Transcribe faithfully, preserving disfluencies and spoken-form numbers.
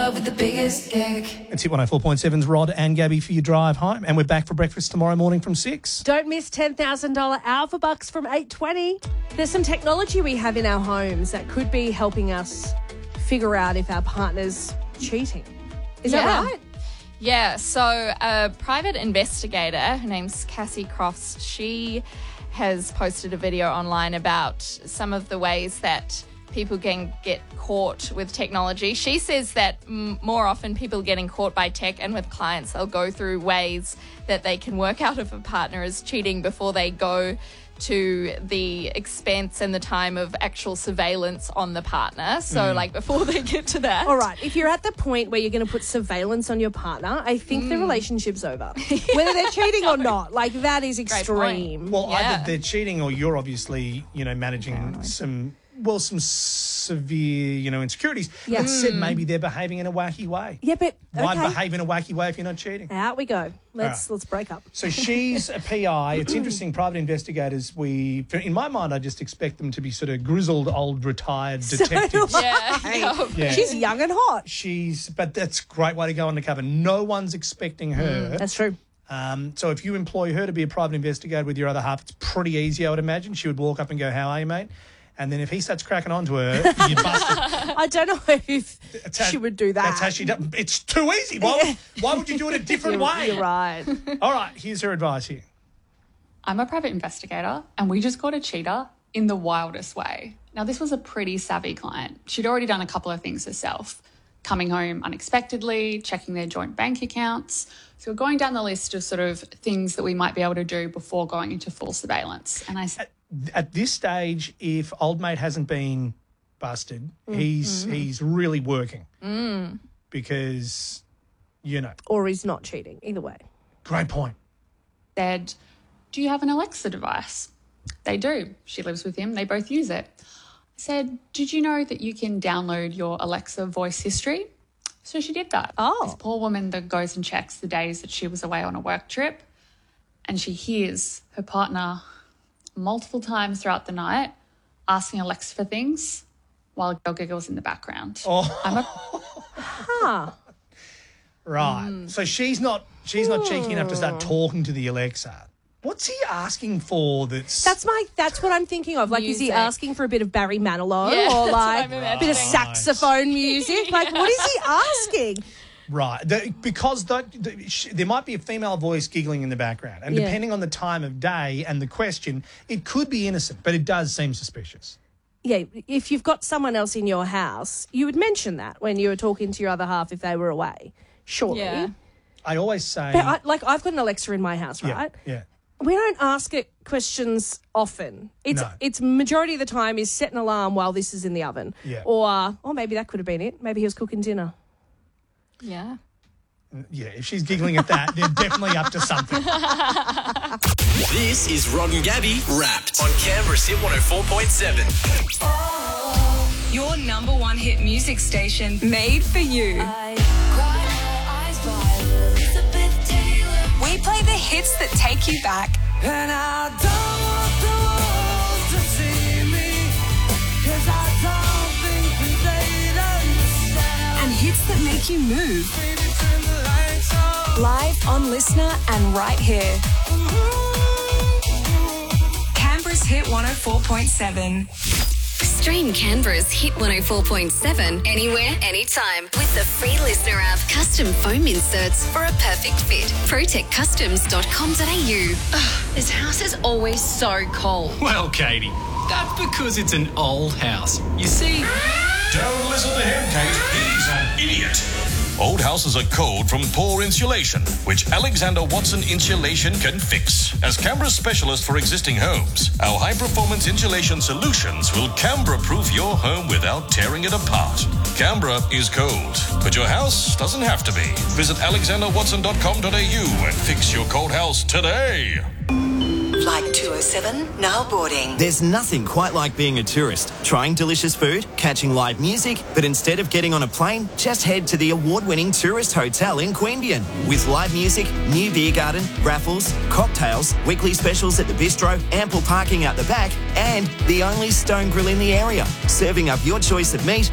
love with the biggest dick. It's Hit one oh four point seven's Rod and Gabby for your drive home. And we're back for breakfast tomorrow morning from six. Don't miss ten thousand dollars Alpha Bucks from eight twenty. There's some technology we have in our homes that could be helping us figure out if our partner's cheating. Is Yeah. that right? Yeah, so a private investigator, her name's Cassie Crofts, she has posted a video online about some of the ways that people can get caught with technology. She says that m- more often people getting caught by tech, and with clients, they'll go through ways that they can work out if a partner is cheating before they go to the expense and the time of actual surveillance on the partner. So, Mm. like, before they get to that. All right, if you're at the point where you're going to put surveillance on your partner, I think the relationship's over. Whether they're cheating or not, like, that is extreme. Well, Yeah. either they're cheating or you're obviously, you know, managing some, well, some severe, you know, insecurities. Yeah. That said, maybe they're behaving in a wacky way. Yeah, but Why okay. behave in a wacky way if you're not cheating? Out we go. Let's All let's break up. So she's a P I. It's interesting, private investigators, we, in my mind, I just expect them to be sort of grizzled, old, retired detectives. Yeah. Yeah. She's young and hot. She's, but that's a great way to go undercover. No one's expecting her. That's true. Um, so if you employ her to be a private investigator with your other half, it's pretty easy, I would imagine. She would walk up and go, "How are you, mate?" And then if he starts cracking onto her, you busted. I don't know if That's how- she would do that. That's how she does. It's too easy. Why, why would you do it a different You're, way? you're right. All right, here's her advice here. I'm a private investigator and we just caught a cheater in the wildest way. Now, this was a pretty savvy client. She'd already done a couple of things herself, coming home unexpectedly, checking their joint bank accounts. So we're going down the list of sort of things that we might be able to do before going into full surveillance. And I said, At this stage, if old mate hasn't been busted, he's he's really working because, you know, Or he's not cheating. Either way. great point. said, "Do you have an Alexa device?" They do. She lives with him. They both use it. I said, "Did you know that you can download your Alexa voice history?" So she did that. Oh. This poor woman that goes and checks the days that she was away on a work trip, and she hears her partner multiple times throughout the night asking Alexa for things while girl giggles in the background. Oh. I'm a Huh. Right. So she's not she's not cheeky enough to start talking to the Alexa. What's he asking for that's... That's my. That's what I'm thinking of. Like, is he Music. asking for a bit of Barry Manilow Yeah, or that's what like I'm a imagining. bit of saxophone music? Like, what is he asking? Right. The, because the, the, sh, there might be a female voice giggling in the background. And Yeah. depending on the time of day and the question, it could be innocent, but it does seem suspicious. Yeah, if you've got someone else in your house, you would mention that when you were talking to your other half if they were away. Surely. Yeah. I always say... But I, like, I've got an Alexa in my house, yeah, right? yeah. We don't ask it questions often. It's No. it's majority of the time is set an alarm while this is in the oven. Yeah. Or, or maybe that could have been it. Maybe he was cooking dinner. Yeah. Yeah, if she's giggling at that, they're definitely up to something. This is Rod and Gabby Wrapped on Canberra's Hit one oh four point seven. Your number one hit music station made for you. I cry my eyes by Elizabeth Taylor. We play the hits that take you back And I don't want the world to see me, 'cause I don't think that they'd understand. and hits that make you move. Baby, turn the lights on. Live on Listener and right here. Canberra's Hit one oh four point seven. Stream Canberra's Hit one oh four point seven anywhere, anytime with the free Listener app. Custom foam inserts for a perfect fit. protect customs dot com dot a u. This house is always so cold. Well, Katie, that's because it's an old house. You see... Don't listen to him, Kate. He's an idiot. Old houses are cold from poor insulation, which Alexander Watson Insulation can fix. As Canberra's specialist for existing homes, our high-performance insulation solutions will Canberra-proof your home without tearing it apart. Canberra is cold, but your house doesn't have to be. Visit alexander watson dot com dot a u and fix your cold house today. Flight two oh seven, now boarding. There's nothing quite like being a tourist, trying delicious food, catching live music, but instead of getting on a plane, just head to the award-winning tourist hotel in Queanbeyan. With live music, new beer garden, raffles, cocktails, weekly specials at the bistro, ample parking out the back, and the only stone grill in the area, serving up your choice of meat,